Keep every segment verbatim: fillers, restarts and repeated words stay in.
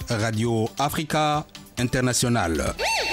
Radio Afrika International.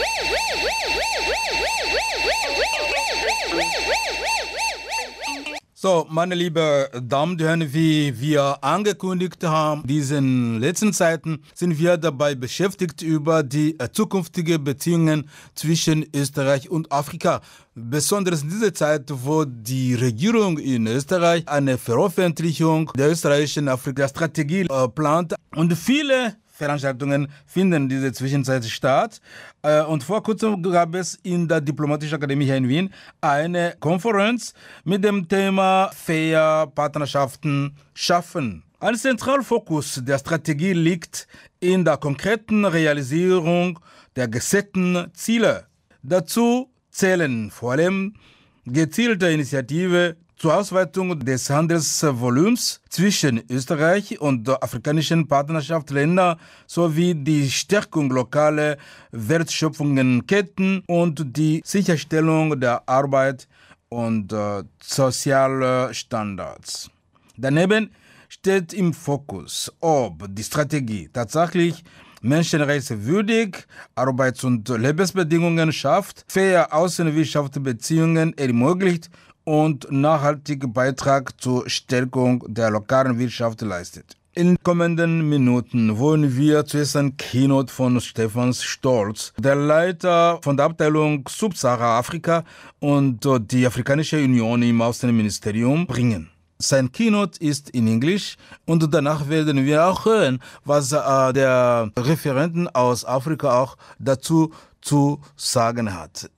So, meine lieben Damen und Herren, wie wir angekündigt haben, in diesen letzten Zeiten sind wir dabei beschäftigt, über die zukünftigen Beziehungen zwischen Österreich und Afrika. Besonders in dieser Zeit, wo die Regierung in Österreich eine Veröffentlichung der österreichischen Afrika-Strategie äh, plant und viele Veranstaltungen finden in dieser Zwischenzeit statt. Und vor kurzem gab es in der Diplomatischen Akademie hier in Wien eine Konferenz mit dem Thema Fair Partnerschaften schaffen. Ein Zentralfokus der Strategie liegt in der konkreten Realisierung der gesetzten Ziele. Dazu zählen vor allem gezielte Initiativen zur Ausweitung des Handelsvolumens zwischen Österreich und afrikanischen Partnerschaftsländern sowie die Stärkung lokaler Wertschöpfungsketten und die Sicherstellung der Arbeit und äh, sozialer Standards. Daneben steht im Fokus, ob die Strategie tatsächlich menschenrechtswürdig Arbeits- und Lebensbedingungen schafft, faire Außenwirtschaftsbeziehungen ermöglicht und nachhaltigen Beitrag zur Stärkung der lokalen Wirtschaft leistet. In den kommenden Minuten wollen wir zuerst ein Keynote von Stefan Stolz, der Leiter von der Abteilung Subsahara-Afrika und die Afrikanische Union im Außenministerium, bringen. Sein Keynote ist in Englisch und danach werden wir auch hören, was äh, der Referenten aus Afrika auch dazu zu sagen hat.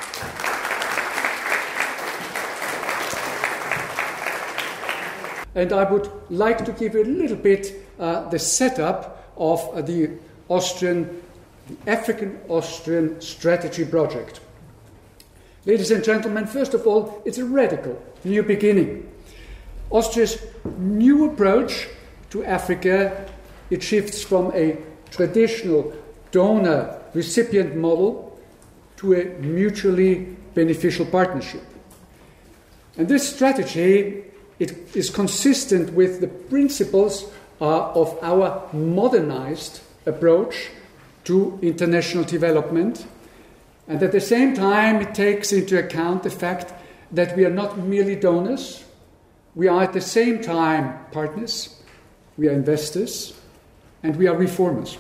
And I would like to give you a little bit uh, the setup of uh, the Austrian, the African-Austrian Strategy Project. Ladies and gentlemen, first of all, it's a radical new beginning. Austria's new approach to Africa, it shifts from a traditional donor-recipient model to a mutually beneficial partnership. And this strategy, it is consistent with the principles uh, of our modernized approach to international development, and at the same time it takes into account the fact that we are not merely donors, we are at the same time partners, we are investors, and we are reformers.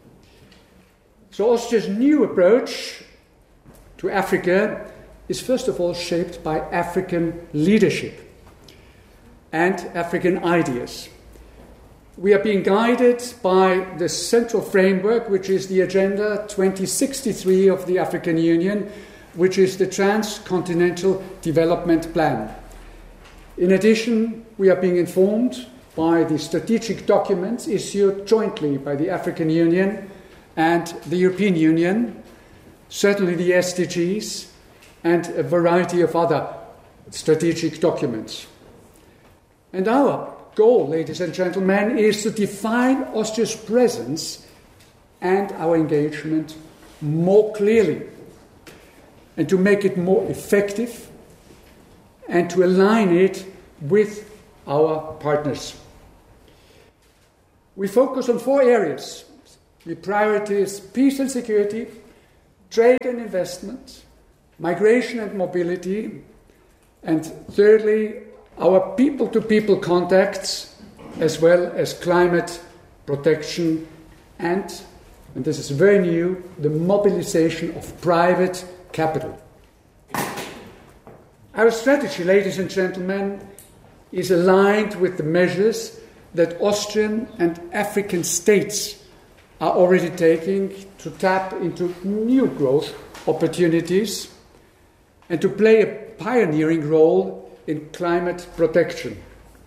So Austria's new approach to Africa is first of all shaped by African leadership and African ideas. We are being guided by the central framework, which is the Agenda twenty sixty-three of the African Union, which is the Transcontinental Development Plan. In addition, we are being informed by the strategic documents issued jointly by the African Union and the European Union, certainly the S D Gs, and a variety of other strategic documents. And our goal, ladies and gentlemen, is to define Austria's presence and our engagement more clearly, and to make it more effective, and to align it with our partners. We focus on four areas. We prioritize peace and security, trade and investment, migration and mobility, and thirdly, our people-to-people contacts, as well as climate protection and, and this is very new, the mobilization of private capital. Our strategy, ladies and gentlemen, is aligned with the measures that Austrian and African states are already taking to tap into new growth opportunities and to play a pioneering role in climate protection.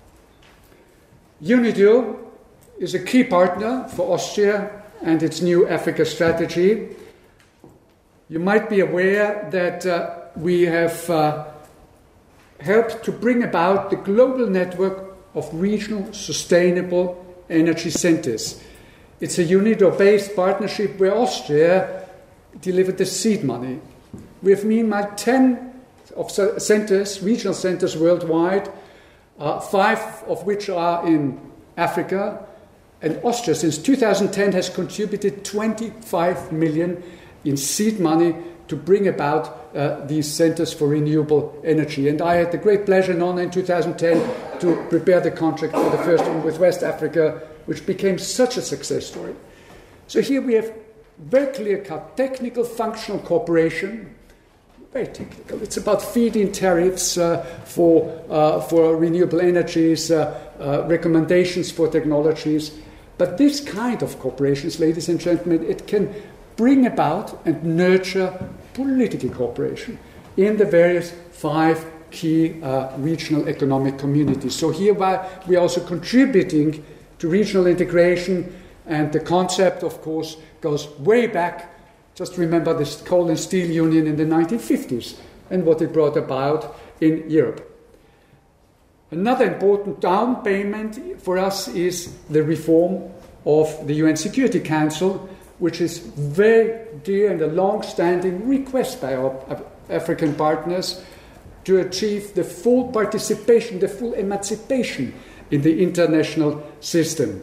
UNIDO is a key partner for Austria and its new Africa strategy. You might be aware that uh, we have uh, helped to bring about the global network of regional sustainable energy centers. It's a UNIDO-based partnership where Austria delivered the seed money. We have meanwhile ten of centers, regional centers worldwide, uh, five of which are in Africa, And Austria, since two thousand ten, has contributed twenty-five million in seed money to bring about uh, these centers for renewable energy. And I had the great pleasure in two thousand ten to prepare the contract for the first one with West Africa, which became such a success story. So here we have very clear-cut technical functional cooperation, very technical. It's about feed-in tariffs uh, for, uh, for renewable energies, uh, uh, recommendations for technologies. But this kind of cooperation, ladies and gentlemen, it can bring about and nurture political cooperation in the various five key uh, regional economic communities. So here we are also contributing to regional integration, and the concept, of course, goes way back. Just remember the Coal and Steel Union in the nineteen fifties and what it brought about in Europe. Another important down payment for us is the reform of the U N Security Council, which is very dear and a long-standing request by our African partners to achieve the full participation, the full emancipation in the international system.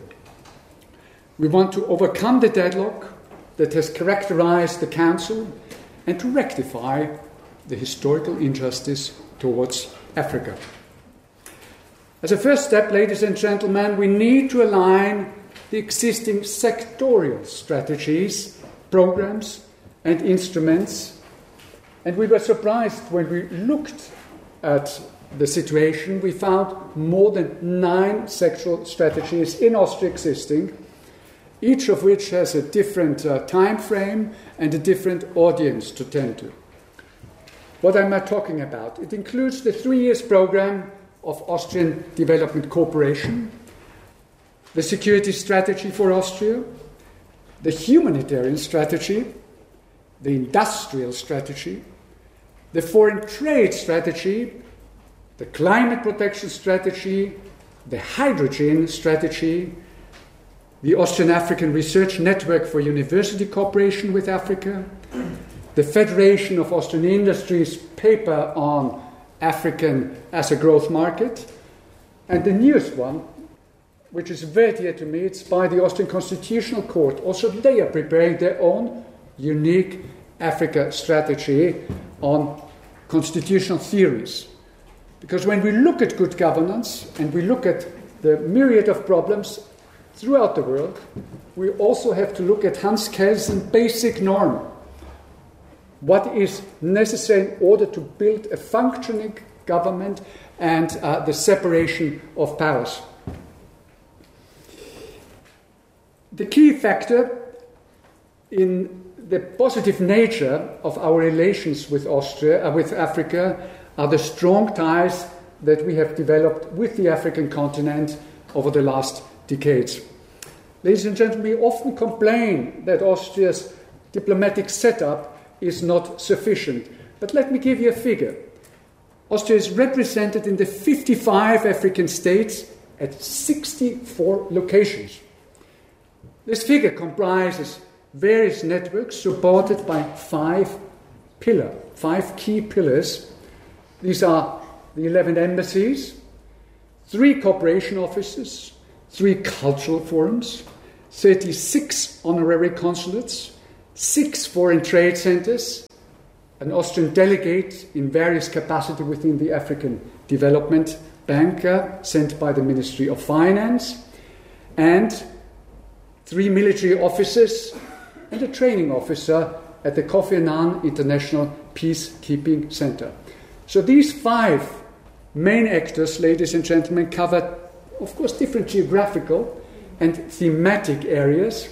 We want to overcome the deadlock that has characterized the Council and to rectify the historical injustice towards Africa. As a first step, ladies and gentlemen, we need to align the existing sectorial strategies, programs, and instruments. And we were surprised when we looked at the situation. We found more than nine sectoral strategies in Austria existing, each of which has a different uh, time frame and a different audience to tend to. What am I talking about? It includes the three years program of Austrian Development Cooperation, the security strategy for Austria, the humanitarian strategy, the industrial strategy, the foreign trade strategy, the climate protection strategy, the hydrogen strategy, the Austrian African Research Network for University Cooperation with Africa, the Federation of Austrian Industries paper on African as a growth market, and the newest one, which is very dear to me, it's by the Austrian Constitutional Court. Also, they are preparing their own unique Africa strategy on constitutional theories. Because when we look at good governance and we look at the myriad of problems throughout the world, we also have to look at Hans Kelsen's basic norm. What is necessary in order to build a functioning government and uh, the separation of powers. The key factor in the positive nature of our relations with Austria, uh, with Africa, are the strong ties that we have developed with the African continent over the last decades. Ladies and gentlemen, we often complain that Austria's diplomatic setup is not sufficient. But let me give you a figure. Austria is represented in the fifty-five African states at sixty-four locations. This figure comprises various networks supported by five pillars, five key pillars. These are the eleven embassies, three cooperation offices, three cultural forums, thirty-six honorary consulates, six foreign trade centers, an Austrian delegate in various capacity within the African Development Bank uh, sent by the Ministry of Finance, and three military officers and a training officer at the Kofi Annan International Peacekeeping Center. So these five main actors, ladies and gentlemen, cover, of course, different geographical and thematic areas.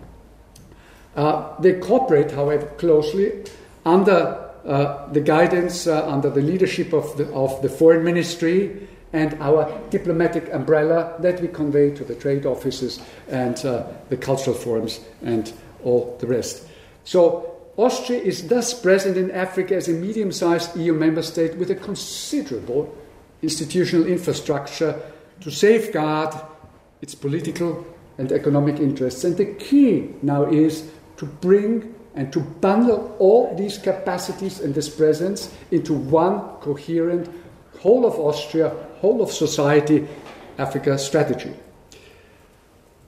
Uh, they cooperate, however, closely under uh, the guidance, uh, under the leadership of the, of the Foreign Ministry and our diplomatic umbrella that we convey to the trade offices and uh, the cultural forums and all the rest. So Austria is thus present in Africa as a medium-sized E U member state with a considerable institutional infrastructure to safeguard its political and economic interests. And the key now is to bring and to bundle all these capacities and this presence into one coherent whole of Austria, whole of society Africa strategy.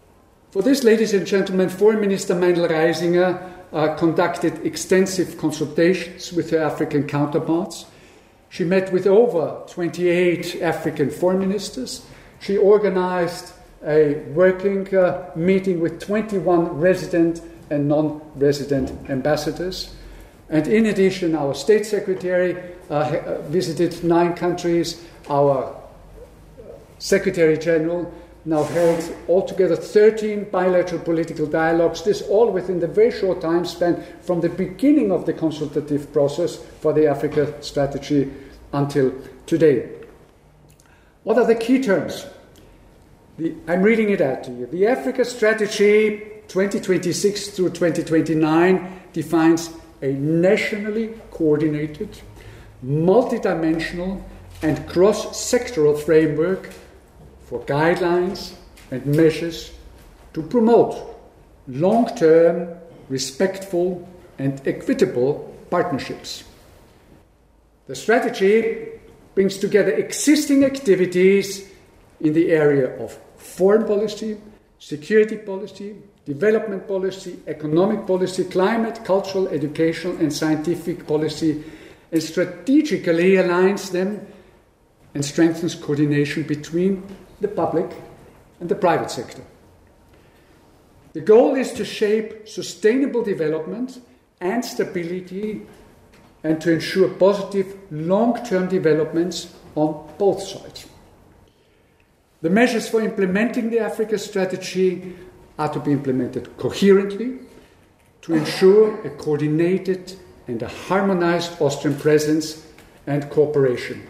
For this, ladies and gentlemen, Foreign Minister Meinl Reisinger uh, conducted extensive consultations with her African counterparts. She met with over twenty-eight African foreign ministers. She organized a working uh, meeting with twenty-one resident and non-resident ambassadors. And in addition, our State Secretary uh, visited nine countries. Our Secretary General now held altogether thirteen bilateral political dialogues, this all within the very short time span from the beginning of the consultative process for the Africa strategy until today. What are the key terms? The, I'm reading it out to you. The Africa strategy twenty twenty-six through twenty twenty-nine defines a nationally coordinated, multidimensional and cross-sectoral framework for guidelines and measures to promote long-term, respectful and equitable partnerships. The strategy brings together existing activities in the area of foreign policy, security policy, development policy, economic policy, climate, cultural, educational and scientific policy, and strategically aligns them and strengthens coordination between the public and the private sector. The goal is to shape sustainable development and stability and to ensure positive long-term developments on both sides. The measures for implementing the Africa strategy are to be implemented coherently to ensure a coordinated and a harmonized Austrian presence and cooperation.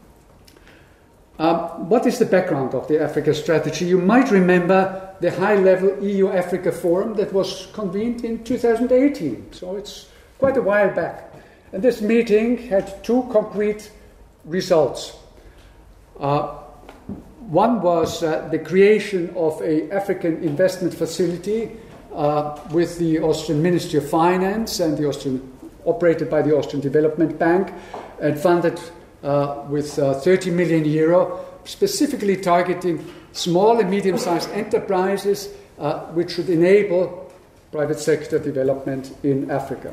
Um, what is the background of the Africa strategy? You might remember the high-level E U-Africa forum that was convened in two thousand eighteen, so it's quite a while back. And this meeting had two concrete results. Uh, one was uh, the creation of an African investment facility uh, with the Austrian Ministry of Finance and the Austrian, operated by the Austrian Development Bank and funded Uh, with uh, thirty million euro, specifically targeting small and medium-sized enterprises, uh, which should enable private sector development in Africa.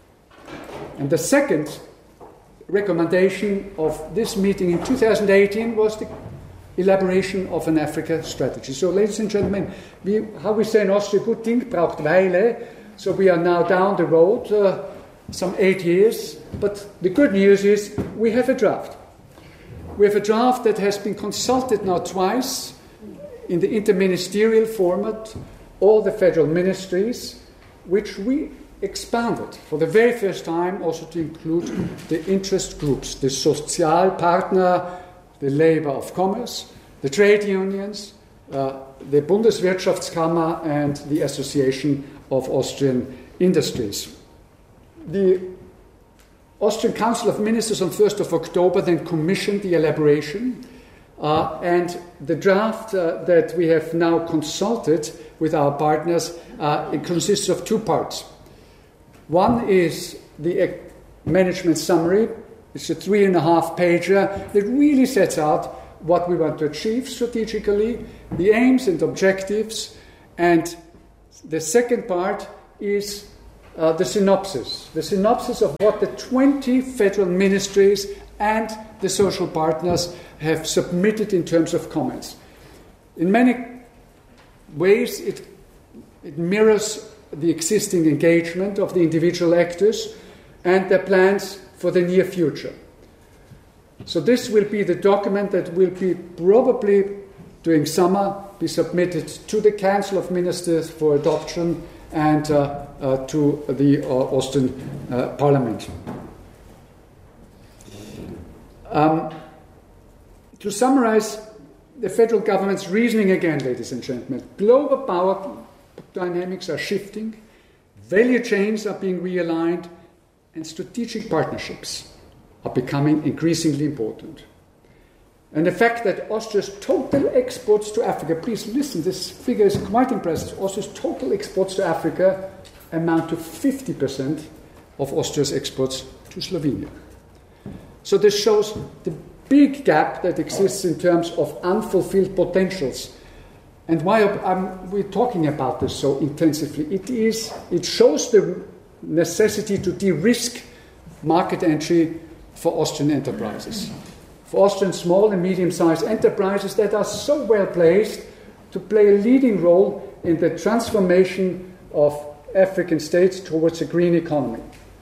And the second recommendation of this meeting in two thousand eighteen was the elaboration of an Africa strategy. So, ladies and gentlemen, we, how we say in Austria, gut Ding braucht Weile. So we are now down the road uh, some eight years, but the good news is we have a draft. We have a draft that has been consulted now twice in the interministerial format, all the federal ministries, which we expanded for the very first time also to include the interest groups, the Sozialpartner, the Labor of Commerce, the trade unions, uh, the Bundeswirtschaftskammer and the Association of Austrian Industries. The Austrian Council of Ministers on first of October then commissioned the elaboration, uh, and the draft uh, that we have now consulted with our partners, uh, it consists of two parts. One is the uh, management summary. It's a three and a half pager that really sets out what we want to achieve strategically, the aims and objectives, and the second part is Uh, the synopsis, the synopsis of what the twenty federal ministries and the social partners have submitted in terms of comments. In many ways, it, it mirrors the existing engagement of the individual actors and their plans for the near future. So this will be the document that will be probably during summer be submitted to the Council of Ministers for adoption and uh, uh, to the uh, Austrian uh, Parliament. Um, to summarize the federal government's reasoning again, ladies and gentlemen, global power dynamics are shifting, value chains are being realigned, and strategic partnerships are becoming increasingly important. And the fact that Austria's total exports to Africa, please listen, this figure is quite impressive. Austria's total exports to Africa amount to fifty percent of Austria's exports to Slovenia. So this shows the big gap that exists in terms of unfulfilled potentials And why um, we're talking about this so intensively? It is. It shows the necessity to de-risk market entry for Austrian enterprises. For Austrian small and medium-sized enterprises that are so well placed to play a leading role in the transformation of African states towards a green economy.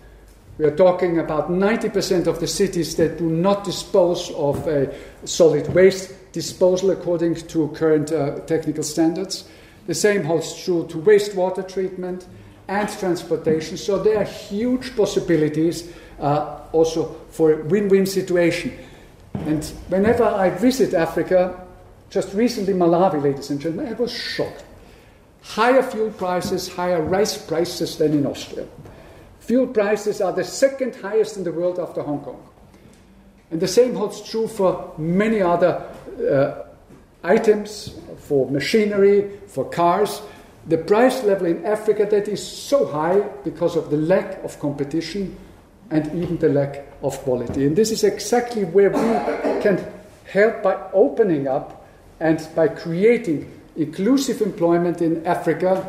We are talking about ninety percent of the cities that do not dispose of a solid waste disposal according to current uh, technical standards. The same holds true to wastewater treatment and transportation. So there are huge possibilities uh, also for a win-win situation. And whenever I visit Africa, just recently Malawi, ladies and gentlemen, I was shocked. Higher fuel prices, higher rice prices than in Austria. Fuel prices are the second highest in the world after Hong Kong. And the same holds true for many other uh, items, for machinery, for cars. The price level in Africa that is so high because of the lack of competition and even the lack of quality. And this is exactly where we can help by opening up and by creating inclusive employment in Africa.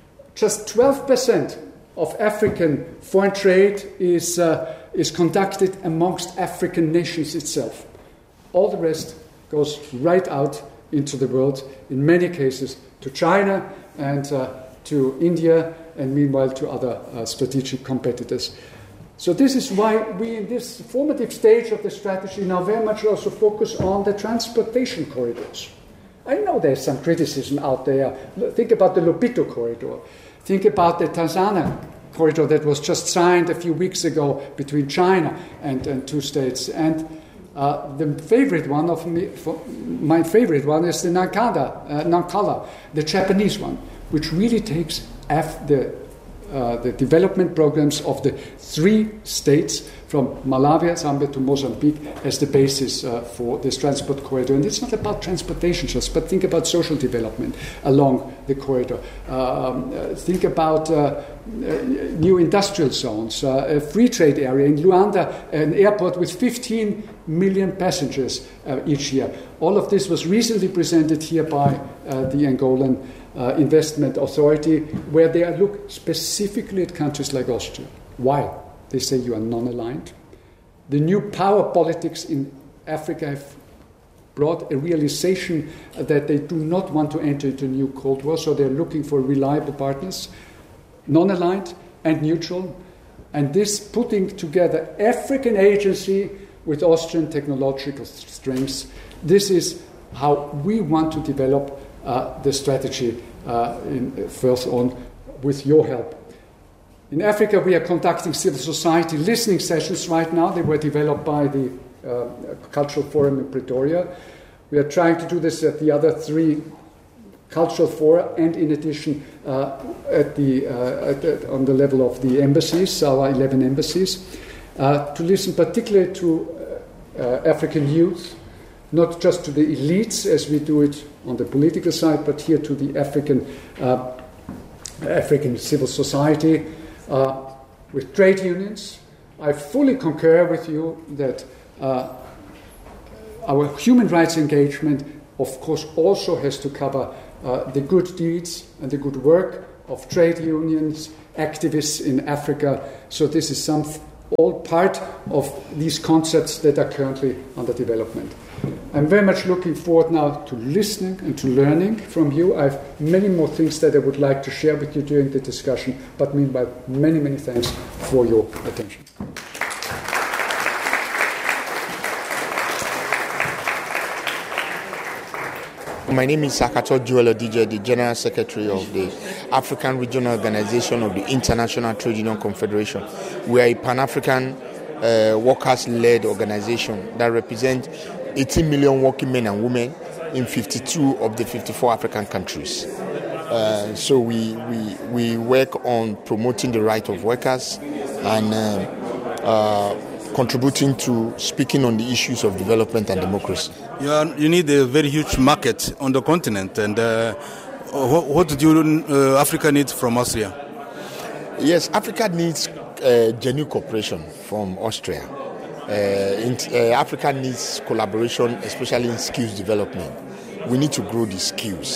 Just twelve percent of African foreign trade is, uh, is conducted amongst African nations itself. All the rest goes right out into the world, in many cases to China and uh, to India, and meanwhile to other uh, strategic competitors. So this is why we, in this formative stage of the strategy, now very much also focus on the transportation corridors. I know there's some criticism out there. Think about the Lobito corridor. Think about the Tanzania corridor that was just signed a few weeks ago between China and, and two states. And uh, the favorite one of me, for, my favorite one is the Nankada, uh, Nankala, the Japanese one, which really takes Af- the Uh, the development programs of the three states from Malawi, Zambia to Mozambique as the basis uh, for this transport corridor. And it's not about transportation just, but think about social development along the corridor. Um, uh, think about uh, uh, new industrial zones, uh, a free trade area in Luanda, an airport with fifteen million passengers uh, each year. All of this was recently presented here by uh, the Angolan Uh, investment authority, where they look specifically at countries like Austria. Why? They say you are non-aligned. The new power politics in Africa have brought a realization that they do not want to enter into a new Cold War, so they're looking for reliable partners, non-aligned and neutral, and this putting together African agency with Austrian technological strengths, this is how we want to develop uh, the strategy uh, in, first on with your help. In Africa, we are conducting civil society listening sessions right now. They were developed by the uh, Cultural Forum in Pretoria. We are trying to do this at the other three cultural fora, and in addition uh, at the, uh, at the on the level of the embassies, our eleven embassies, uh, to listen particularly to uh, uh, African youth, not just to the elites as we do it on the political side, but here to the African uh, African civil society, uh, with trade unions. I fully concur with you that uh, our human rights engagement, of course, also has to cover uh, the good deeds and the good work of trade unions, activists in Africa. So this is some all part of these concepts that are currently under development. I'm very much looking forward now to listening and to learning from you. I have many more things that I would like to share with you during the discussion, but meanwhile, many, many thanks for your attention. My name is Sakato Joel Odije, the General Secretary of the African Regional Organization of the International Trade Union Confederation. We are a Pan-African uh, workers-led organization that represents eighteen million working men and women in fifty-two of the fifty-four African countries. Uh, so we, we, we work on promoting the right of workers and uh, uh, contributing to speaking on the issues of development and democracy. You, are, you need a very huge market on the continent, and uh, what, what do you, uh, Africa need from Austria? Yes, Africa needs uh, genuine cooperation from Austria. Uh, in, uh, Africa needs collaboration, especially in skills development. We need to grow the skills.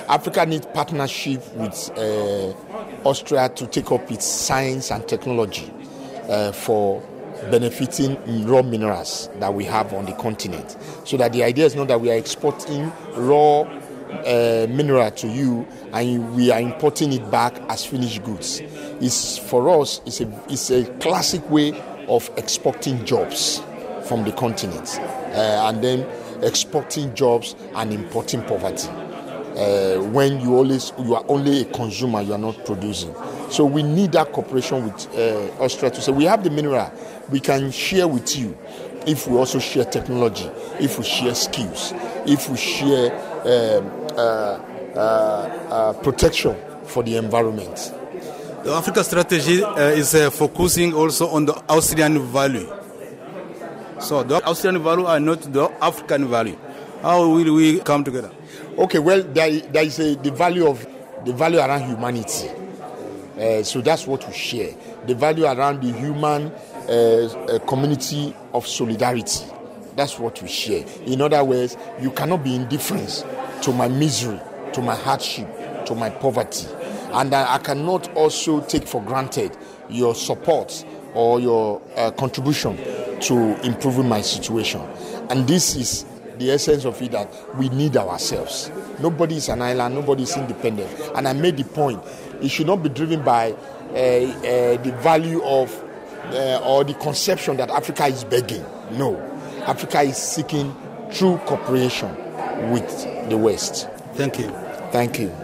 Africa needs partnership with uh, Austria to take up its science and technology uh, for benefiting raw minerals that we have on the continent. So that the idea is not that we are exporting raw uh, mineral to you and we are importing it back as finished goods. It's, for us, it's a, it's a classic way of exporting jobs from the continent uh, and then exporting jobs and importing poverty. Uh, when you always you are only a consumer, you are not producing. So we need that cooperation with uh, Austria to say we have the mineral, we can share with you if we also share technology, if we share skills, if we share um, uh, uh, uh, protection for the environment. The Africa strategy uh, is uh, focusing also on the Austrian value. So the Austrian value are not the African value. How will we come together? Okay, well, there, there is a, the value of the value around humanity. Uh, so that's what we share. The value around the human uh, uh, community of solidarity. That's what we share. In other words, you cannot be indifferent to my misery, to my hardship, to my poverty. And I, I cannot also take for granted your support or your uh, contribution to improving my situation. And this is the essence of it, that we need ourselves. Nobody is an island, nobody is independent. And I made the point, it should not be driven by uh, uh, the value of uh, or the conception that Africa is begging. No, Africa is seeking true cooperation with the West. Thank you. Thank you.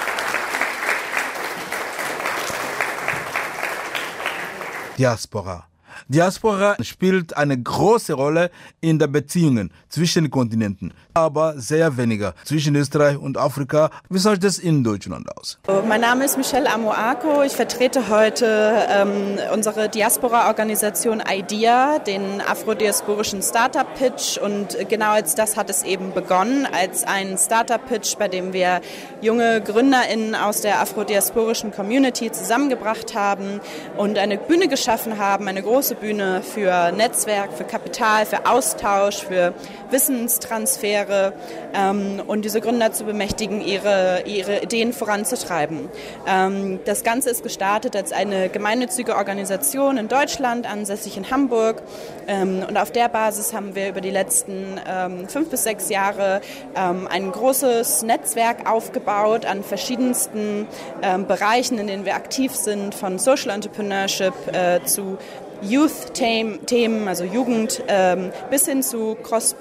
Diaspora. Diaspora spielt eine große Rolle in den Beziehungen zwischen den Kontinenten, aber sehr weniger zwischen Österreich und Afrika. Wie sieht das in Deutschland aus? Mein Name ist Michelle Amoako. Ich vertrete heute ähm, unsere Diaspora-Organisation IDEA, den afrodiasporischen Startup-Pitch. Und genau als das hat es eben begonnen, als ein Startup-Pitch, bei dem wir junge GründerInnen aus der afrodiasporischen Community zusammengebracht haben und eine Bühne geschaffen haben, eine große Bühne für Netzwerk, für Kapital, für Austausch, für Wissenstransfere ähm, und diese Gründer zu bemächtigen, ihre, ihre Ideen voranzutreiben. Ähm, das Ganze ist gestartet als eine gemeinnützige Organisation in Deutschland, ansässig in Hamburg. Ähm, und auf der Basis haben wir über die letzten ähm, fünf bis sechs Jahre ähm, ein großes Netzwerk aufgebaut an verschiedensten ähm, Bereichen, in denen wir aktiv sind, von Social Entrepreneurship äh, zu Youth-Themen, also Jugend, ähm, bis hin zu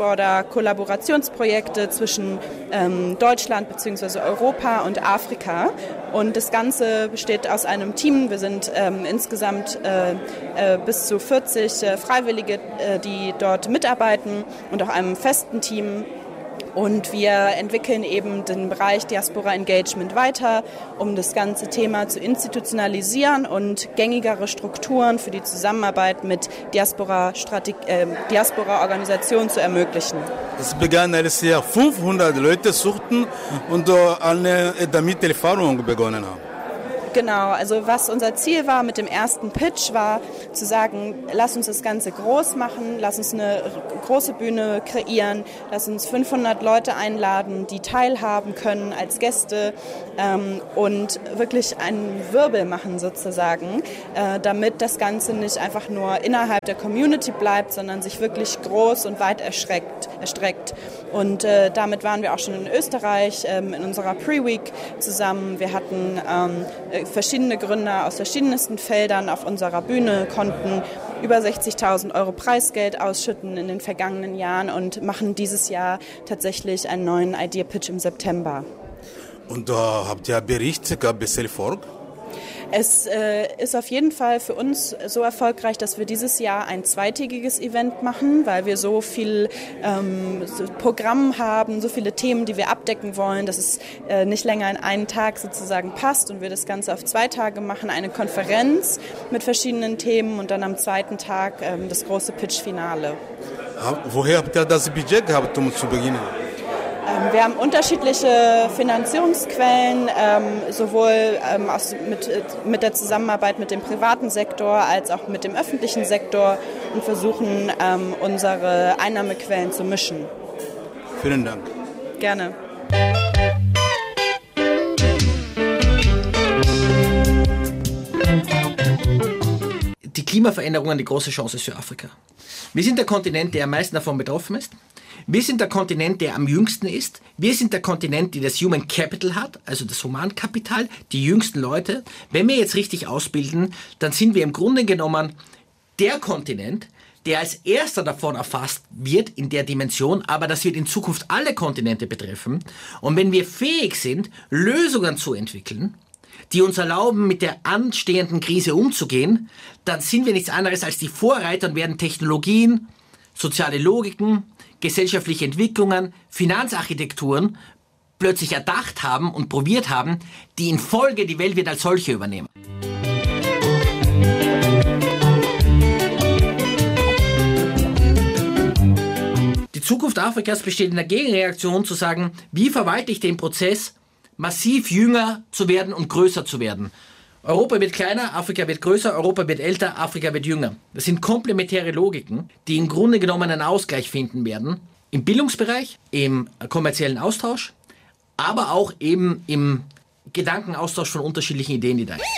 Cross-Border-Kollaborationsprojekte zwischen ähm, Deutschland bzw. Europa und Afrika. Und das Ganze besteht aus einem Team. Wir sind ähm, insgesamt äh, äh, bis zu vierzig äh, Freiwillige, äh, die dort mitarbeiten, und auch einem festen Team. Und wir entwickeln eben den Bereich Diaspora Engagement weiter, um das ganze Thema zu institutionalisieren und gängigere Strukturen für die Zusammenarbeit mit Diaspora-Strategie, äh, Diaspora-Organisationen zu ermöglichen. Es begann, als ja fünfhundert Leute suchten und alle damit Erfahrung begonnen haben. Genau, also was unser Ziel war mit dem ersten Pitch, war zu sagen, lass uns das Ganze groß machen, lass uns eine große Bühne kreieren, lass uns fünfhundert Leute einladen, die teilhaben können als Gäste ähm, und wirklich einen Wirbel machen sozusagen, äh, damit das Ganze nicht einfach nur innerhalb der Community bleibt, sondern sich wirklich groß und weit erstreckt. erstreckt. Und äh, damit waren wir auch schon in Österreich ähm, in unserer Pre-Week zusammen. Wir hatten ähm, verschiedene Gründer aus verschiedensten Feldern auf unserer Bühne, konnten über sechzigtausend Euro Preisgeld ausschütten in den vergangenen Jahren und machen dieses Jahr tatsächlich einen neuen Idea-Pitch im September. Und da habt ihr Bericht, gab es Erfolg? Es äh, ist auf jeden Fall für uns so erfolgreich, dass wir dieses Jahr ein zweitägiges Event machen, weil wir so viel ähm, so Programm haben, so viele Themen, die wir abdecken wollen, dass es äh, nicht länger in einen Tag sozusagen passt und wir das Ganze auf zwei Tage machen, eine Konferenz mit verschiedenen Themen und dann am zweiten Tag ähm, das große Pitch-Finale. Woher habt ihr das Budget gehabt, um zu beginnen? Wir haben unterschiedliche Finanzierungsquellen, ähm, sowohl ähm, aus, mit, mit der Zusammenarbeit mit dem privaten Sektor als auch mit dem öffentlichen Sektor und versuchen, ähm, unsere Einnahmequellen zu mischen. Vielen Dank. Gerne. Klimaveränderungen die große Chance ist für Afrika. Wir sind der Kontinent, der am meisten davon betroffen ist. Wir sind der Kontinent, der am jüngsten ist. Wir sind der Kontinent, der das Human Capital hat, also das Humankapital, die jüngsten Leute. Wenn wir jetzt richtig ausbilden, dann sind wir im Grunde genommen der Kontinent, der als erster davon erfasst wird in der Dimension, aber das wird in Zukunft alle Kontinente betreffen. Und wenn wir fähig sind, Lösungen zu entwickeln, die uns erlauben, mit der anstehenden Krise umzugehen, dann sind wir nichts anderes als die Vorreiter und werden Technologien, soziale Logiken, gesellschaftliche Entwicklungen, Finanzarchitekturen plötzlich erdacht haben und probiert haben, die in Folge die Welt wird als solche übernehmen. Die Zukunft Afrikas besteht in der Gegenreaktion zu sagen, wie verwalte ich den Prozess, massiv jünger zu werden und größer zu werden. Europa wird kleiner, Afrika wird größer, Europa wird älter, Afrika wird jünger. Das sind komplementäre Logiken, die im Grunde genommen einen Ausgleich finden werden. Im Bildungsbereich, im kommerziellen Austausch, aber auch eben im Gedankenaustausch von unterschiedlichen Ideen, die da sind.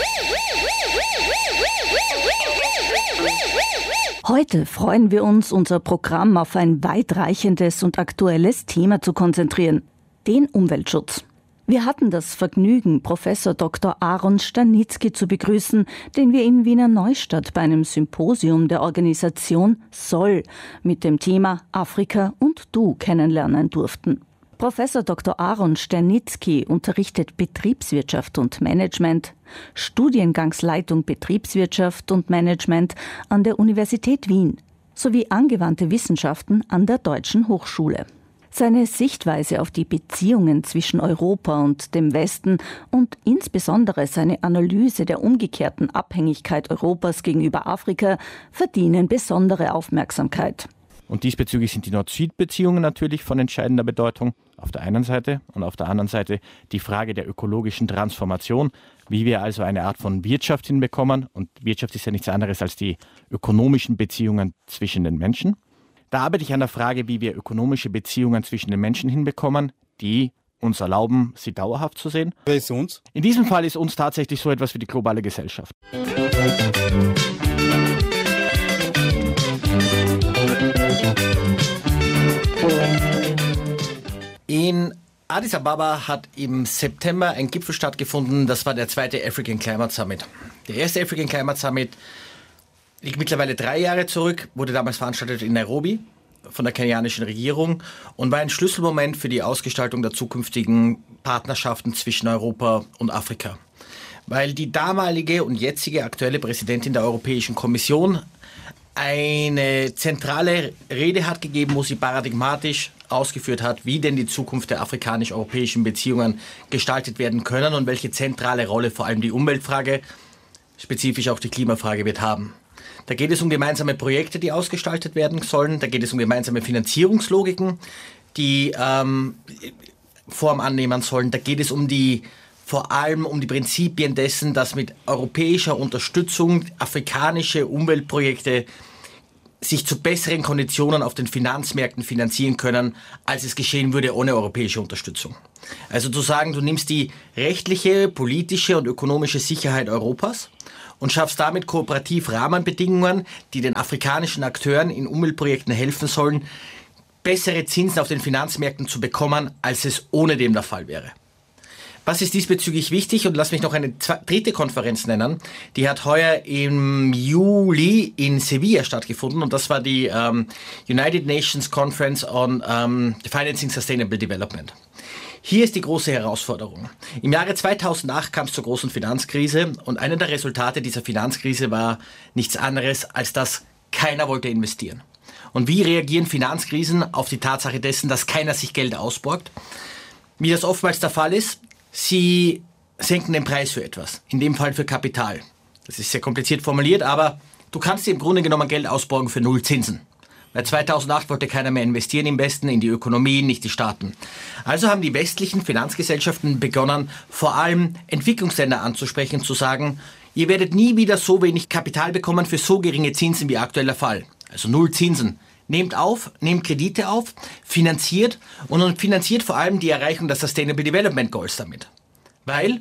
Heute freuen wir uns, unser Programm auf ein weitreichendes und aktuelles Thema zu konzentrieren, den Umweltschutz. Wir hatten das Vergnügen, Professor Doktor Aaron Stanitzky zu begrüßen, den wir in Wiener Neustadt bei einem Symposium der Organisation S O L mit dem Thema Afrika und du kennenlernen durften. Professor Doktor Aaron Stanitzky unterrichtet Betriebswirtschaft und Management, Studiengangsleitung Betriebswirtschaft und Management an der Universität Wien sowie angewandte Wissenschaften an der Deutschen Hochschule. Seine Sichtweise auf die Beziehungen zwischen Europa und dem Westen und insbesondere seine Analyse der umgekehrten Abhängigkeit Europas gegenüber Afrika verdienen besondere Aufmerksamkeit. Und diesbezüglich sind die Nord-Süd-Beziehungen natürlich von entscheidender Bedeutung auf der einen Seite und auf der anderen Seite die Frage der ökologischen Transformation, wie wir also eine Art von Wirtschaft hinbekommen. Und Wirtschaft ist ja nichts anderes als die ökonomischen Beziehungen zwischen den Menschen. Da arbeite ich an der Frage, wie wir ökonomische Beziehungen zwischen den Menschen hinbekommen, die uns erlauben, sie dauerhaft zu sehen. Wer ist uns? In diesem Fall ist uns tatsächlich so etwas wie die globale Gesellschaft. In Addis Ababa hat im September ein Gipfel stattgefunden, das war der zweite African Climate Summit. Der erste African Climate Summit liegt mittlerweile drei Jahre zurück, wurde damals veranstaltet in Nairobi von der kenianischen Regierung und war ein Schlüsselmoment für die Ausgestaltung der zukünftigen Partnerschaften zwischen Europa und Afrika. Weil die damalige und jetzige aktuelle Präsidentin der Europäischen Kommission eine zentrale Rede hat gegeben, wo sie paradigmatisch ausgeführt hat, wie denn die Zukunft der afrikanisch-europäischen Beziehungen gestaltet werden können und welche zentrale Rolle vor allem die Umweltfrage, spezifisch auch die Klimafrage, wird haben. Da geht es um gemeinsame Projekte, die ausgestaltet werden sollen. Da geht es um gemeinsame Finanzierungslogiken, die ähm, Form annehmen sollen. Da geht es um die, vor allem um die Prinzipien dessen, dass mit europäischer Unterstützung afrikanische Umweltprojekte sich zu besseren Konditionen auf den Finanzmärkten finanzieren können, als es geschehen würde ohne europäische Unterstützung. Also zu sagen, du nimmst die rechtliche, politische und ökonomische Sicherheit Europas und schaffst damit kooperativ Rahmenbedingungen, die den afrikanischen Akteuren in Umweltprojekten helfen sollen, bessere Zinsen auf den Finanzmärkten zu bekommen, als es ohne dem der Fall wäre. Was ist diesbezüglich wichtig? Und lass mich noch eine dritte Konferenz nennen. Die hat heuer im Juli in Sevilla stattgefunden und das war die ähm, United Nations Conference on ähm, Financing Sustainable Development. Hier ist die große Herausforderung. Im Jahre zweitausendacht kam es zur großen Finanzkrise und einer der Resultate dieser Finanzkrise war nichts anderes, als dass keiner wollte investieren. Und wie reagieren Finanzkrisen auf die Tatsache dessen, dass keiner sich Geld ausborgt? Wie das oftmals der Fall ist, sie senken den Preis für etwas, in dem Fall für Kapital. Das ist sehr kompliziert formuliert, aber du kannst dir im Grunde genommen Geld ausborgen für null Zinsen. Weil zweitausendacht wollte keiner mehr investieren im Westen, in die Ökonomie, nicht die Staaten. Also haben die westlichen Finanzgesellschaften begonnen, vor allem Entwicklungsländer anzusprechen, zu sagen, ihr werdet nie wieder so wenig Kapital bekommen für so geringe Zinsen wie aktuell der Fall. Also null Zinsen. Nehmt auf, nehmt Kredite auf, finanziert und finanziert vor allem die Erreichung der Sustainable Development Goals damit. Weil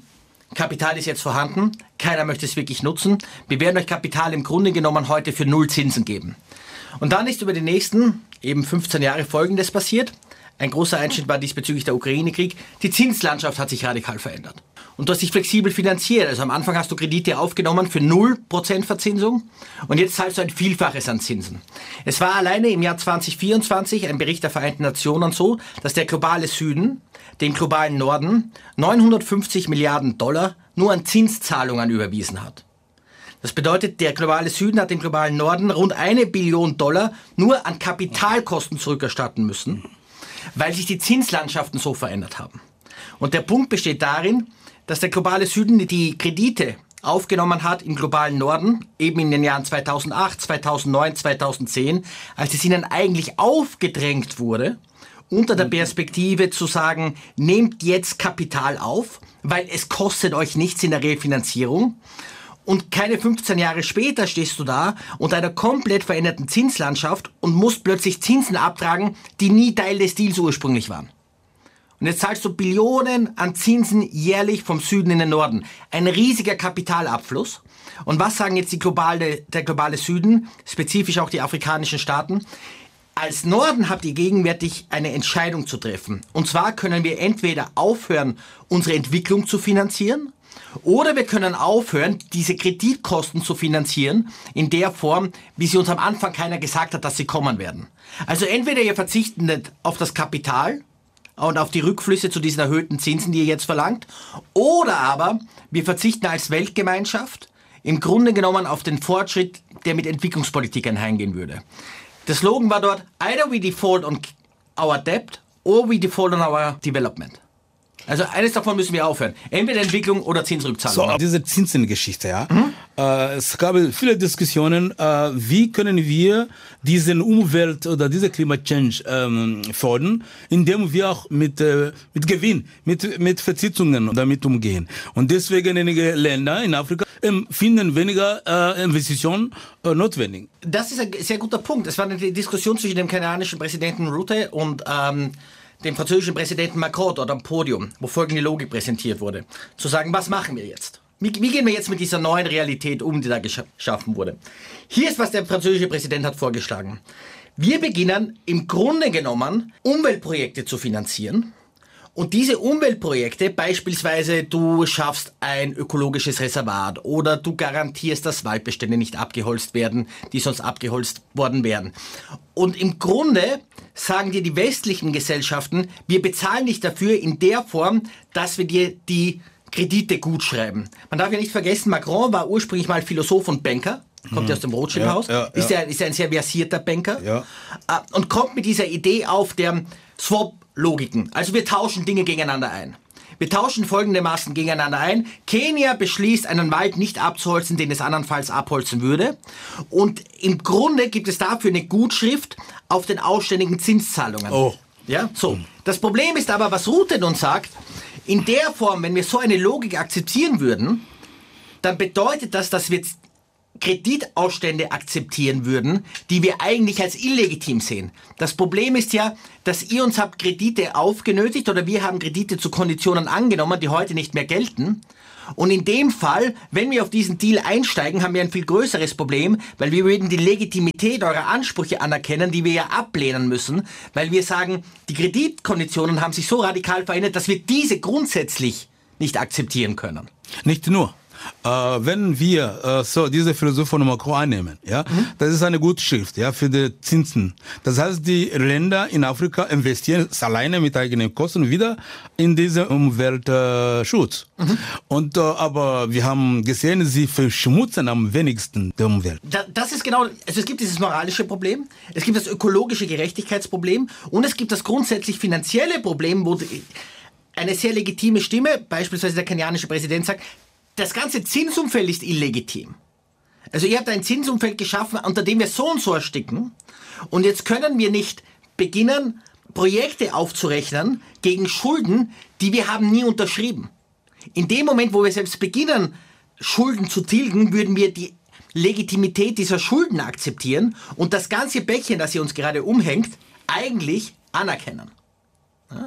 Kapital ist jetzt vorhanden, keiner möchte es wirklich nutzen. Wir werden euch Kapital im Grunde genommen heute für null Zinsen geben. Und dann ist über die nächsten eben fünfzehn Jahre Folgendes passiert. Ein großer Einschnitt war diesbezüglich der Ukraine-Krieg. Die Zinslandschaft hat sich radikal verändert. Und du hast dich flexibel finanziert. Also am Anfang hast du Kredite aufgenommen für null Prozent Verzinsung und jetzt zahlst du ein Vielfaches an Zinsen. Es war alleine im Jahr zwanzig vierundzwanzig ein Bericht der Vereinten Nationen so, dass der globale Süden dem globalen Norden neunhundertfünfzig Milliarden Dollar nur an Zinszahlungen überwiesen hat. Das bedeutet, der globale Süden hat dem globalen Norden rund eine Billion Dollar nur an Kapitalkosten zurückerstatten müssen, weil sich die Zinslandschaften so verändert haben. Und der Punkt besteht darin, dass der globale Süden die Kredite aufgenommen hat im globalen Norden, eben in den Jahren zweitausendacht, zweitausendneun, zweitausendzehn, als es ihnen eigentlich aufgedrängt wurde, unter der Perspektive zu sagen, nehmt jetzt Kapital auf, weil es kostet euch nichts in der Refinanzierung. Und keine fünfzehn Jahre später stehst du da unter einer komplett veränderten Zinslandschaft und musst plötzlich Zinsen abtragen, die nie Teil des Deals ursprünglich waren. Und jetzt zahlst du Billionen an Zinsen jährlich vom Süden in den Norden. Ein riesiger Kapitalabfluss. Und was sagen jetzt die globale, der globale Süden, spezifisch auch die afrikanischen Staaten? Als Norden habt ihr gegenwärtig eine Entscheidung zu treffen. Und zwar können wir entweder aufhören, unsere Entwicklung zu finanzieren, oder wir können aufhören, diese Kreditkosten zu finanzieren in der Form, wie sie uns am Anfang keiner gesagt hat, dass sie kommen werden. Also entweder ihr verzichtet auf das Kapital und auf die Rückflüsse zu diesen erhöhten Zinsen, die ihr jetzt verlangt, oder aber wir verzichten als Weltgemeinschaft im Grunde genommen auf den Fortschritt, der mit Entwicklungspolitik einhergehen würde. Der Slogan war dort, either we default on our debt or we default on our development. Also eines davon müssen wir aufhören. Entweder Entwicklung oder Zinsrückzahlung. So, diese Zinsengeschichte, ja. Mhm. Äh, es gab viele Diskussionen, äh, wie können wir diesen Umwelt- oder diese Climate Change ähm, fördern, indem wir auch mit, äh, mit Gewinn, mit, mit Verzinsungen damit umgehen. Und deswegen einige Länder in Afrika ähm, finden weniger äh, Investitionen äh, notwendig. Das ist ein sehr guter Punkt. Es war eine Diskussion zwischen dem kenianischen Präsidenten Rutte und ähm, dem französischen Präsidenten Macron dort am Podium, wo folgende Logik präsentiert wurde. Zu sagen, was machen wir jetzt? Wie, wie gehen wir jetzt mit dieser neuen Realität um, die da geschaffen wurde? Hier ist, was der französische Präsident hat vorgeschlagen. Wir beginnen im Grunde genommen, Umweltprojekte zu finanzieren. Und diese Umweltprojekte, beispielsweise du schaffst ein ökologisches Reservat oder du garantierst, dass Waldbestände nicht abgeholzt werden, die sonst abgeholzt worden wären. Und im Grunde sagen dir die westlichen Gesellschaften, wir bezahlen dich dafür in der Form, dass wir dir die Kredite gutschreiben. Man darf ja nicht vergessen, Macron war ursprünglich mal Philosoph und Banker. Kommt mhm. ja aus dem Rothschild-Haus. Ja, ja, ist, ja. Er, ist er ein sehr versierter Banker. Ja. Und kommt mit dieser Idee auf der Swap-Logiken. Also wir tauschen Dinge gegeneinander ein. Wir tauschen folgendermaßen gegeneinander ein. Kenia beschließt, einen Wald nicht abzuholzen, den es andernfalls abholzen würde. Und im Grunde gibt es dafür eine Gutschrift auf den ausständigen Zinszahlungen. Oh. Ja, so. Das Problem ist aber, was Rutte uns sagt, in der Form, wenn wir so eine Logik akzeptieren würden, dann bedeutet das, dass wir Kreditausstände akzeptieren würden, die wir eigentlich als illegitim sehen. Das Problem ist ja, dass ihr uns habt Kredite aufgenötigt oder wir haben Kredite zu Konditionen angenommen, die heute nicht mehr gelten. Und in dem Fall, wenn wir auf diesen Deal einsteigen, haben wir ein viel größeres Problem, weil wir würden die Legitimität eurer Ansprüche anerkennen, die wir ja ablehnen müssen, weil wir sagen, die Kreditkonditionen haben sich so radikal verändert, dass wir diese grundsätzlich nicht akzeptieren können. Nicht nur. Äh, wenn wir äh, so diese Philosophie von Macron annehmen, ja, mhm. das ist eine gute Schrift, ja, für die Zinsen. Das heißt, die Länder in Afrika investieren alleine mit eigenen Kosten wieder in diesen Umweltschutz. Äh, mhm. Und äh, aber wir haben gesehen, sie verschmutzen am wenigsten die Umwelt. Da, das ist genau, also es gibt dieses moralische Problem, es gibt das ökologische Gerechtigkeitsproblem und es gibt das grundsätzlich finanzielle Problem, wo die, eine sehr legitime Stimme, beispielsweise der kenianische Präsident, sagt, das ganze Zinsumfeld ist illegitim. Also ihr habt ein Zinsumfeld geschaffen, unter dem wir so und so ersticken. Und jetzt können wir nicht beginnen, Projekte aufzurechnen gegen Schulden, die wir haben nie unterschrieben. In dem Moment, wo wir selbst beginnen, Schulden zu tilgen, würden wir die Legitimität dieser Schulden akzeptieren und das ganze Bäckchen, das ihr uns gerade umhängt, eigentlich anerkennen. Ja?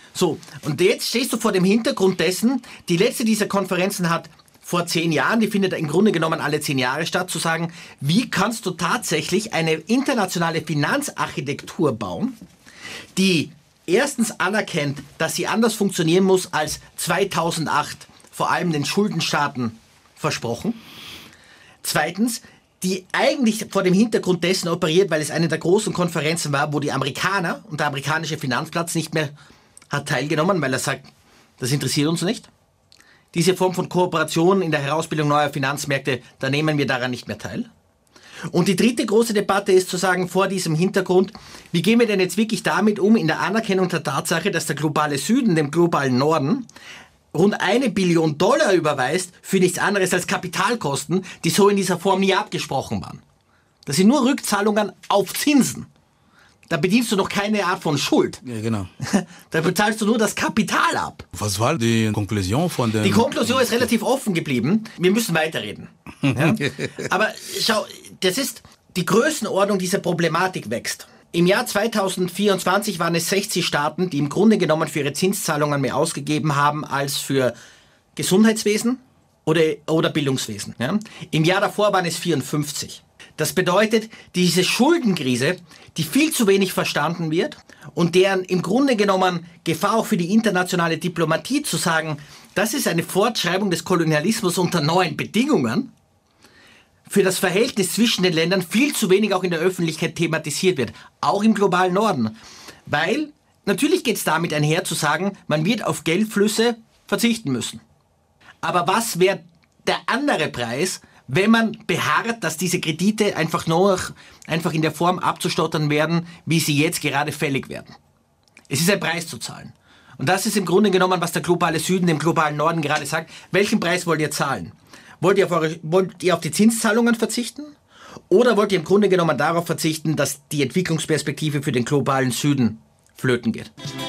So, und jetzt stehst du vor dem Hintergrund dessen, die letzte dieser Konferenzen hat vor zehn Jahren, die findet im Grunde genommen alle zehn Jahre statt, zu sagen, wie kannst du tatsächlich eine internationale Finanzarchitektur bauen, die erstens anerkennt, dass sie anders funktionieren muss als zweitausendacht vor allem den Schuldenstaaten versprochen. Zweitens, die eigentlich vor dem Hintergrund dessen operiert, weil es eine der großen Konferenzen war, wo die Amerikaner und der amerikanische Finanzplatz nicht mehr hat teilgenommen, weil er sagt, das interessiert uns nicht. Diese Form von Kooperation in der Herausbildung neuer Finanzmärkte, da nehmen wir daran nicht mehr teil. Und die dritte große Debatte ist zu sagen, vor diesem Hintergrund, wie gehen wir denn jetzt wirklich damit um, in der Anerkennung der Tatsache, dass der globale Süden dem globalen Norden rund eine Billion Dollar überweist für nichts anderes als Kapitalkosten, die so in dieser Form nie abgesprochen waren. Das sind nur Rückzahlungen auf Zinsen. Da bedienst du noch keine Art von Schuld. Ja, genau. Da bezahlst du nur das Kapital ab. Was war die Konklusion von der... Die Konklusion ist relativ offen geblieben. Wir müssen weiterreden. Ja? Aber schau, das ist, die Größenordnung dieser Problematik wächst. Im Jahr zweitausendvierundzwanzig waren es sechzig Staaten, die im Grunde genommen für ihre Zinszahlungen mehr ausgegeben haben als für Gesundheitswesen oder, oder Bildungswesen. Ja? Im Jahr davor waren es vierundfünfzig. Das bedeutet, diese Schuldenkrise, die viel zu wenig verstanden wird und deren im Grunde genommen Gefahr auch für die internationale Diplomatie zu sagen, das ist eine Fortschreibung des Kolonialismus unter neuen Bedingungen, für das Verhältnis zwischen den Ländern viel zu wenig auch in der Öffentlichkeit thematisiert wird, auch im globalen Norden. Weil natürlich geht es damit einher zu sagen, man wird auf Geldflüsse verzichten müssen. Aber was wäre der andere Preis, wenn man beharrt, dass diese Kredite einfach nur einfach in der Form abzustottern werden, wie sie jetzt gerade fällig werden? Es ist ein Preis zu zahlen. Und das ist im Grunde genommen, was der globale Süden dem globalen Norden gerade sagt. Welchen Preis wollt ihr zahlen? Wollt ihr, auf eure, wollt ihr auf die Zinszahlungen verzichten? Oder wollt ihr im Grunde genommen darauf verzichten, dass die Entwicklungsperspektive für den globalen Süden flöten geht?